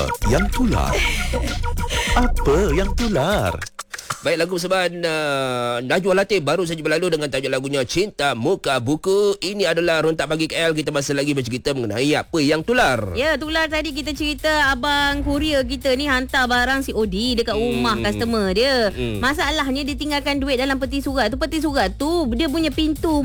Yang tular. Apa yang tular? Baik, lagu persembahan Najwa Latif baru saja berlalu dengan tajuk lagunya Cinta Muka Buku. Ini adalah Rontak Pagi KL. Kita masih lagi bercerita mengenai apa yang tular. Ya, tular tadi kita cerita abang kurier kita ni hantar barang COD dekat rumah customer dia. Masalahnya dia tinggalkan duit dalam peti surat tu. Peti surat tu dia punya pintu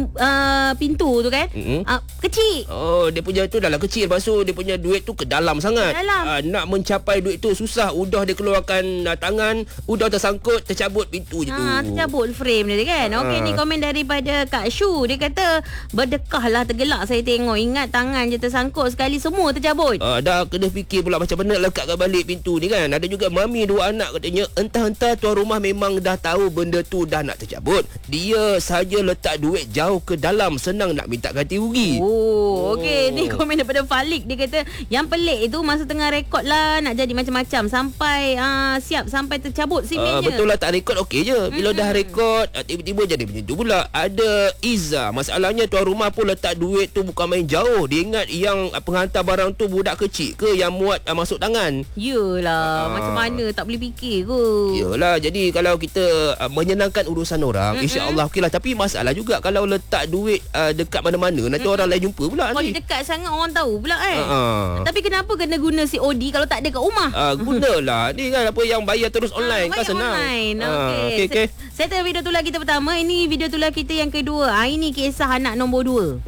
tu kan kecil. Oh, dia punya tu dalam kecil. Lepas tu dia punya duit tu ke dalam sangat. Dalam. Nak mencapai duit tu susah. Udah dia keluarkan tangan, udah tersangkut, tercabut pintu je tu. Tercabut frame dia kan. Okey, ni komen daripada Kak Shu. Dia kata berdekahlah, tergelak saya tengok. Ingat tangan je tersangkut sekali semua tercabut. Dah kena fikir pula macam mana lekatkan balik pintu ni kan. Ada juga mami 2 anak katanya entah-entah tuan rumah memang dah tahu benda tu dah nak tercabut. Dia saja letak duit jauh ke dalam, senang nak minta ganti rugi. Okey, ni komen daripada Falik. Dia kata yang pelik itu masa tengah rekod lah nak jadi macam-macam sampai siap sampai tercabut simennya. Betul lah, tak rekod okey je. Bila dah rekod tiba-tiba jadi macam tu pula. Ada Iza, masalahnya tuan rumah pun letak duit tu bukan main jauh. Dia ingat yang penghantar barang tu budak kecil ke yang muat masuk tangan. Yelah, macam mana tak boleh fikir ke. Yelah, jadi kalau kita menyenangkan urusan orang, insya-Allah okeylah. Tapi masalah juga kalau letak duit dekat mana-mana, nanti orang lain jumpa pula Kalau nanti. dekat sangat orang tahu pula kan. Tapi kenapa kena guna COD kalau tak ada kat rumah? Gunalah. Ni kan apa yang bayar terus online kan senang. Online. Okey. Saya tengok video tular kita pertama. Ini video tular kita yang kedua. Ini kisah anak nombor 2.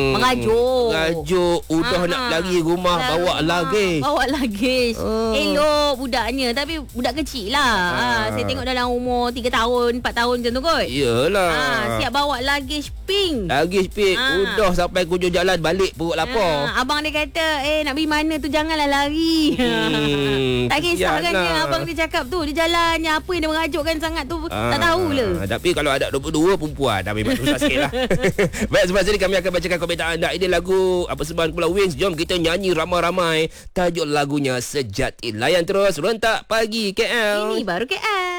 Mengajuk. Udah nak lari rumah, bawa luggage. Elok budaknya. Tapi budak kecil lah. Saya tengok dalam umur 3 tahun 4 tahun macam tu kot. Yelah. Siap bawa luggage pink. Udah sampai hujung jalan balik perut lapar. Abang dia kata nak pergi mana tu janganlah lari. Tak kisah kan abang dia cakap tu. Dia jalannya apa yang dia mengajukkan sangat tu tak tahu lah. Tapi kalau ada 22 perempuan dah memang susah sikit lah. Baik, sebab ini kami akan bacakan komentar anda. Ini lagu persembahan Pulau Wings. Jom kita nyanyi ramai-ramai. Tajuk lagunya Sejati. Layan terus Rontak Pagi KL. Ini baru KL.